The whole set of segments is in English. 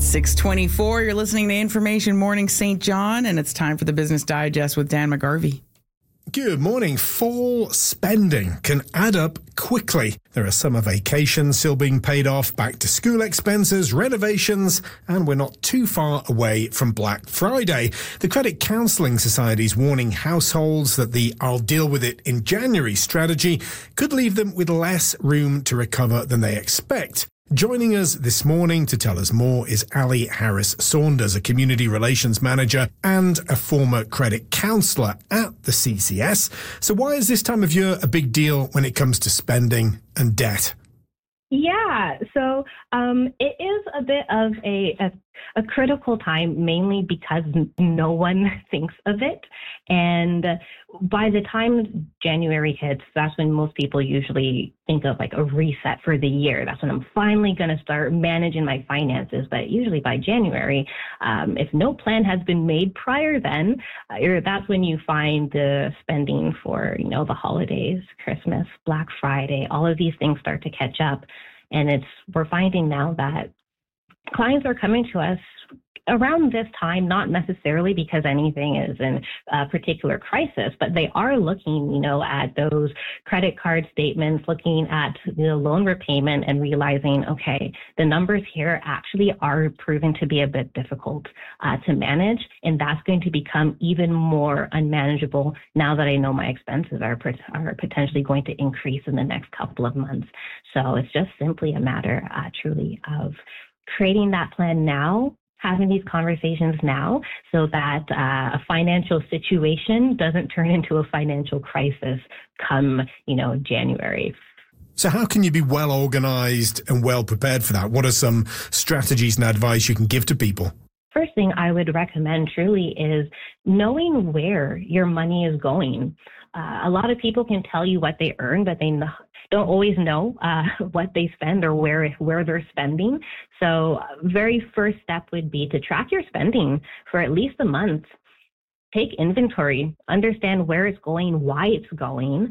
6:24, you're listening to Information Morning St. John, and it's time for the Business Digest with Dan McGarvey. Good morning. Fall spending can add up quickly. There are summer vacations still being paid off, back to school expenses, renovations, and we're not too far away from Black Friday. The Credit Counselling Society is warning households that the "I'll deal with it in January" strategy could leave them with less room to recover than they expect. Joining us this morning to tell us more is Ali Harris Saunders, a Community Relations Manager and a former credit counsellor at the CCS. So why is this time of year a big deal when it comes to spending and debt? Yeah, so it is a bit of a critical time, mainly because no one thinks of it. And by the time January hits, that's when most people usually think of like a reset for the year. That's when I'm finally going to start managing my finances. But usually by January, if no plan has been made prior then, that's when you find the spending for, the holidays, Christmas, Black Friday, all of these things start to catch up. And we're finding now that clients are coming to us around this time, not necessarily because anything is in a particular crisis, but they are looking, at those credit card statements, looking at the loan repayment and realizing, okay, the numbers here actually are proven to be a bit difficult to manage. And that's going to become even more unmanageable now that I know my expenses are potentially going to increase in the next couple of months. So it's just simply a matter truly of creating that plan now, having these conversations now so that a financial situation doesn't turn into a financial crisis come, January. So how can you be well organized and well prepared for that? What are some strategies and advice you can give to people? First thing I would recommend truly is knowing where your money is going. A lot of people can tell you what they earn, but they don't always know what they spend or where they're spending. So very first step would be to track your spending for at least a month. Take inventory, understand where it's going, why it's going.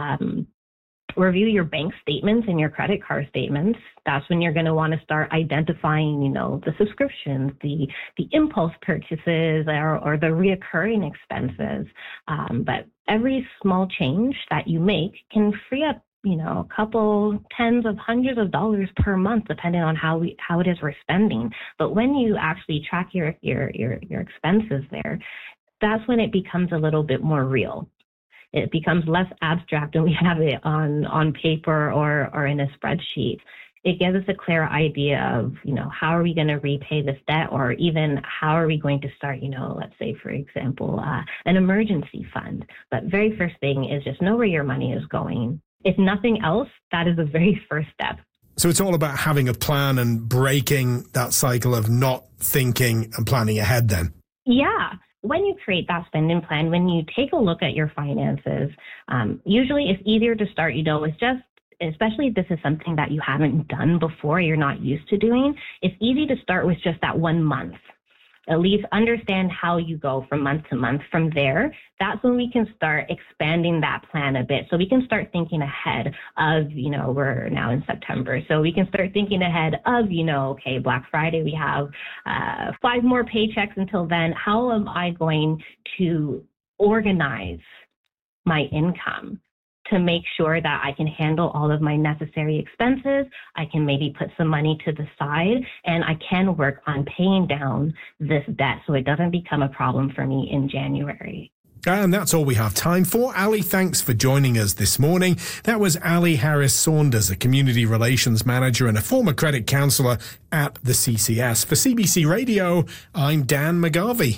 Review your bank statements and your credit card statements. That's when you're going to want to start identifying, the subscriptions, the impulse purchases or the reoccurring expenses. But every small change that you make can free up, a couple tens of hundreds of dollars per month, depending on how it is we're spending. But when you actually track your expenses there, that's when it becomes a little bit more real. It becomes less abstract when we have it on paper or in a spreadsheet. It gives us a clear idea of, how are we going to repay this debt, or even how are we going to start, let's say, for example, an emergency fund. But very first thing is just know where your money is going. If nothing else, that is the very first step. So it's all about having a plan and breaking that cycle of not thinking and planning ahead then? Yeah. When you create that spending plan, when you take a look at your finances, usually it's easier to start, it's just, especially if this is something that you haven't done before, you're not used to doing, it's easy to start with just that 1 month. At least understand how you go from month to month. From there, that's when we can start expanding that plan a bit. So we can start thinking ahead of, we're now in September. So we can start thinking ahead of, okay, Black Friday, we have 5 more paychecks until then. How am I going to organize my income to make sure that I can handle all of my necessary expenses? I can maybe put some money to the side, and I can work on paying down this debt so it doesn't become a problem for me in January. And that's all we have time for. Ali, thanks for joining us this morning. That was Ali Harris Saunders, a Community Relations Manager and a former credit counsellor at the CCS. For CBC Radio, I'm Dan McGarvey.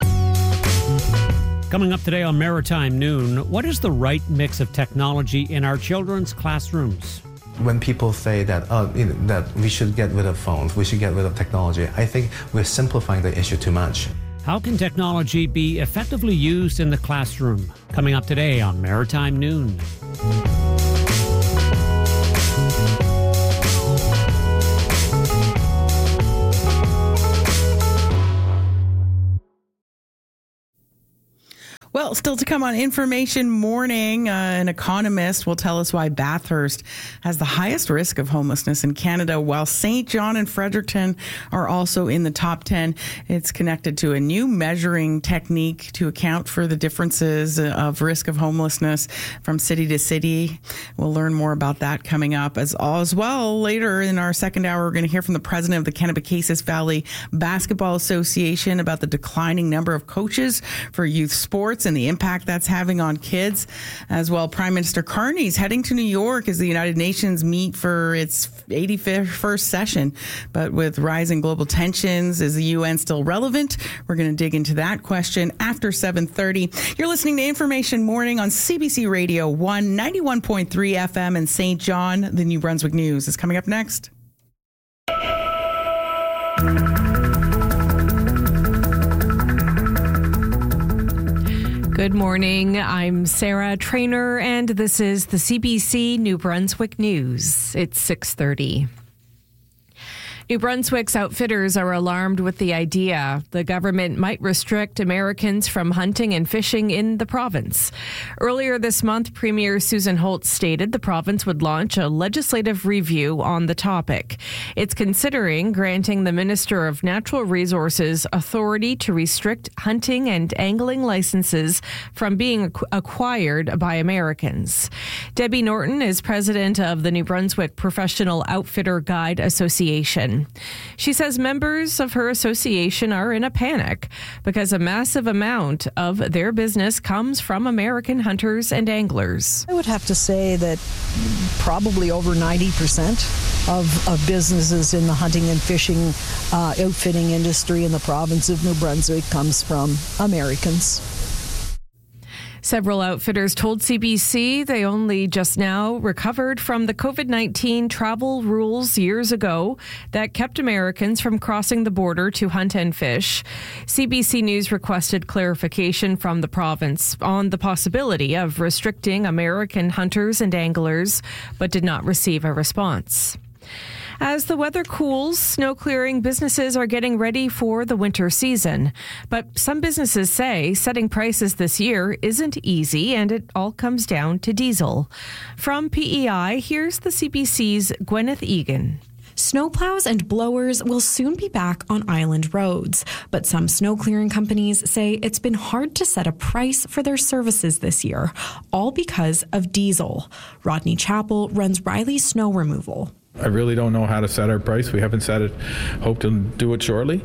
Coming up today on Maritime Noon, what is the right mix of technology in our children's classrooms? When people say that, that we should get rid of phones, we should get rid of technology, I think we're simplifying the issue too much. How can technology be effectively used in the classroom? Coming up today on Maritime Noon. Well, still to come on Information Morning, an economist will tell us why Bathurst has the highest risk of homelessness in Canada, while St. John and Fredericton are also in the top 10. It's connected to a new measuring technique to account for the differences of risk of homelessness from city to city. We'll learn more about that coming up. As well, later in our second hour, we're going to hear from the president of the Kennebecasis Valley Basketball Association about the declining number of coaches for youth sports and the impact that's having on kids. As well, Prime Minister Carney's heading to New York as the United Nations meet for its 81st session. But with rising global tensions, is the UN still relevant? We're going to dig into that question after 7:30. You're listening to Information Morning on CBC Radio 191.3 FM in St. John. The New Brunswick News is coming up next. Good morning. I'm Sarah Trainer, and this is the CBC New Brunswick News. It's 6:30. New Brunswick's outfitters are alarmed with the idea the government might restrict Americans from hunting and fishing in the province. Earlier this month, Premier Susan Holt stated the province would launch a legislative review on the topic. It's considering granting the Minister of Natural Resources authority to restrict hunting and angling licenses from being acquired by Americans. Debbie Norton is president of the New Brunswick Professional Outfitter Guide Association. She says members of her association are in a panic because a massive amount of their business comes from American hunters and anglers. I would have to say that probably over 90% of businesses in the hunting and fishing outfitting industry in the province of New Brunswick comes from Americans. Several outfitters told CBC they only just now recovered from the COVID-19 travel rules years ago that kept Americans from crossing the border to hunt and fish. CBC News requested clarification from the province on the possibility of restricting American hunters and anglers, but did not receive a response. As the weather cools, snow clearing businesses are getting ready for the winter season. But some businesses say setting prices this year isn't easy, and it all comes down to diesel. From PEI, here's the CBC's Gwyneth Egan. Snowplows and blowers will soon be back on island roads, but some snow clearing companies say it's been hard to set a price for their services this year, all because of diesel. Rodney Chappell runs Riley Snow Removal. I really don't know how to set our price. We haven't set it. Hope to do it shortly.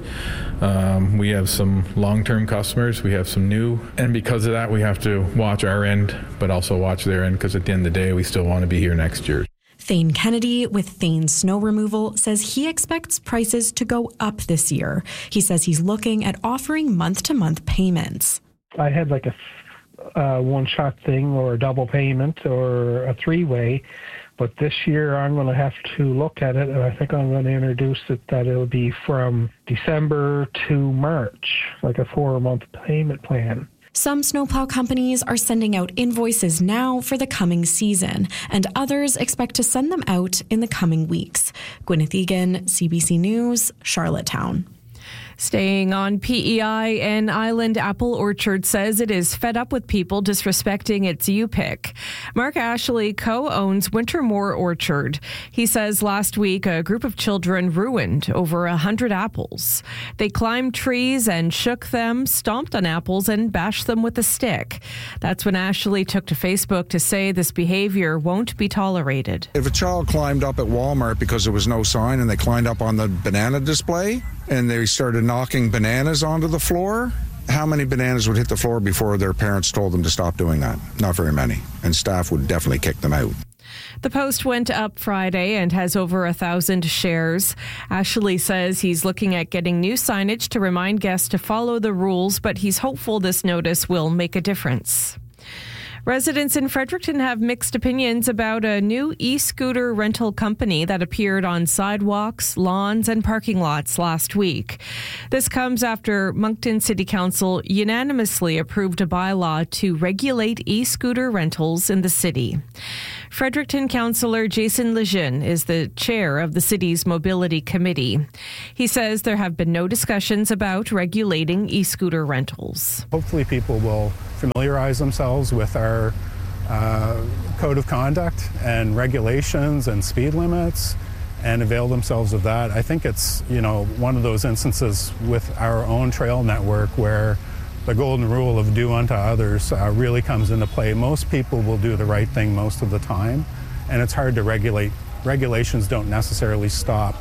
We have some long-term customers. We have some new. And because of that, we have to watch our end, but also watch their end, because at the end of the day, we still want to be here next year. Thane Kennedy with Thane Snow Removal says he expects prices to go up this year. He says he's looking at offering month-to-month payments. I had like a one-shot thing or a double payment or a three-way. But this year I'm going to have to look at it, and I think I'm going to introduce it that it'll be from December to March, like a 4-month payment plan. Some snowplow companies are sending out invoices now for the coming season, and others expect to send them out in the coming weeks. Gwyneth Egan, CBC News, Charlottetown. Staying on PEI, an Island Apple Orchard says it is fed up with people disrespecting its U-pick. Mark Ashley co-owns Wintermore Orchard. He says last week a group of children ruined over 100 apples. They climbed trees and shook them, stomped on apples, and bashed them with a stick. That's when Ashley took to Facebook to say this behavior won't be tolerated. If a child climbed up at Walmart because there was no sign and they climbed up on the banana display and they started knocking bananas onto the floor, how many bananas would hit the floor before their parents told them to stop doing that? Not very many. And staff would definitely kick them out. The post went up Friday and has over 1,000 shares. Ashley says he's looking at getting new signage to remind guests to follow the rules, but he's hopeful this notice will make a difference. Residents in Fredericton have mixed opinions about a new e-scooter rental company that appeared on sidewalks, lawns, and parking lots last week. This comes after Moncton City Council unanimously approved a bylaw to regulate e-scooter rentals in the city. Fredericton Councillor Jason Lejeune is the chair of the city's mobility committee. He says there have been no discussions about regulating e-scooter rentals. Hopefully people will familiarize themselves with our code of conduct and regulations and speed limits and avail themselves of that. I think it's, one of those instances with our own trail network where the golden rule of do unto others really comes into play. Most people will do the right thing most of the time, and it's hard to regulate. Regulations don't necessarily stop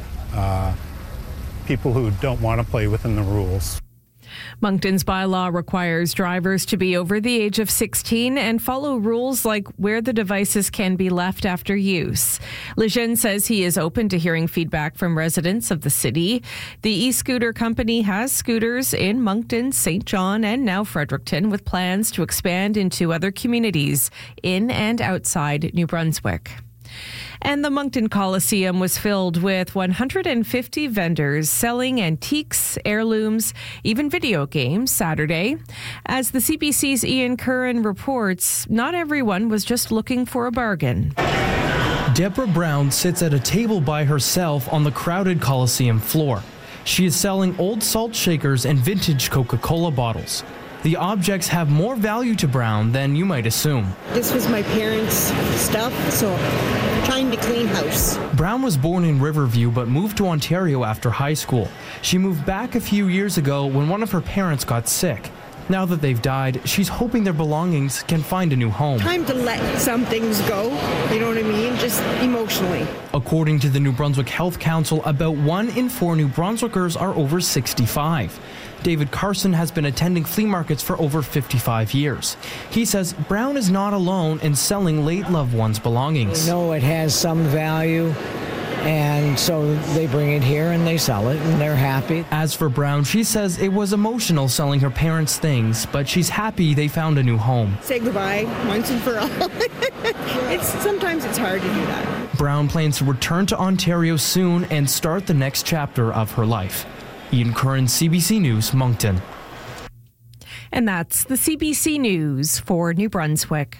people who don't want to play within the rules. Moncton's bylaw requires drivers to be over the age of 16 and follow rules like where the devices can be left after use. Lejeune says he is open to hearing feedback from residents of the city. The e-scooter company has scooters in Moncton, St. John, and now Fredericton, with plans to expand into other communities in and outside New Brunswick. And the Moncton Coliseum was filled with 150 vendors selling antiques, heirlooms, even video games Saturday. As the CBC's Ian Curran reports, not everyone was just looking for a bargain. Deborah Brown sits at a table by herself on the crowded Coliseum floor. She is selling old salt shakers and vintage Coca-Cola bottles. The objects have more value to Brown than you might assume. This was my parents' stuff, so trying to clean house. Brown was born in Riverview but moved to Ontario after high school. She moved back a few years ago when one of her parents got sick. Now that they've died, she's hoping their belongings can find a new home. Time to let some things go, you know what I mean? Just emotionally. According to the New Brunswick Health Council, about 1 in 4 New Brunswickers are over 65. David Carson has been attending flea markets for over 55 years. He says Brown is not alone in selling late loved ones' belongings. They know it has some value, and so they bring it here and they sell it, and they're happy. As for Brown, she says it was emotional selling her parents' things, but she's happy they found a new home. Say goodbye once and for all. Sometimes it's hard to do that. Brown plans to return to Ontario soon and start the next chapter of her life. Ian Curran, CBC News, Moncton. And that's the CBC News for New Brunswick.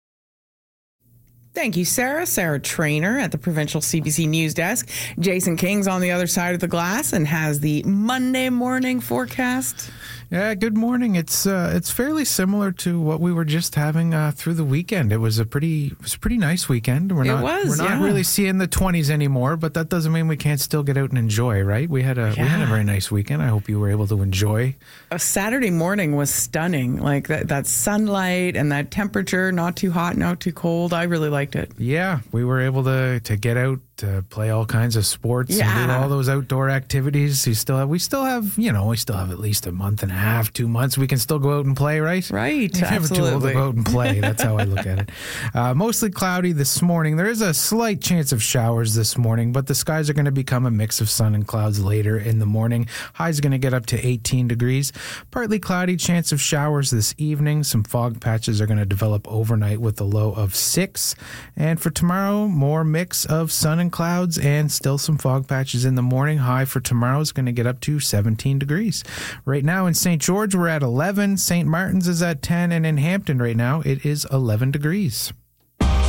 Thank you, Sarah. Sarah Trainer at the Provincial CBC News Desk. Jason King's on the other side of the glass and has the Monday morning forecast. Yeah, good morning. It's fairly similar to what we were just having through the weekend. It was a pretty nice weekend. We're not really seeing the 20s anymore, but that doesn't mean we can't still get out and enjoy, right? We had a very nice weekend. I hope you were able to enjoy. A Saturday morning was stunning. Like that sunlight and that temperature, not too hot, not too cold. I really liked it. Yeah, we were able to get out, to play all kinds of sports and do all those outdoor activities. We still have at least a month and a half, 2 months. We can still go out and play, right? Right, You're never too old to go out and play. That's how I look at it. Mostly cloudy this morning. There is a slight chance of showers this morning, but the skies are going to become a mix of sun and clouds later in the morning. Highs going to get up to 18 degrees. Partly cloudy, chance of showers this evening. Some fog patches are going to develop overnight with a low of 6. And for tomorrow, more mix of sun and clouds and still some fog patches in the morning. High for tomorrow is going to get up to 17 degrees. Right now in St. George, we're at 11. St. Martin's is at 10. And in Hampton right now, it is 11 degrees.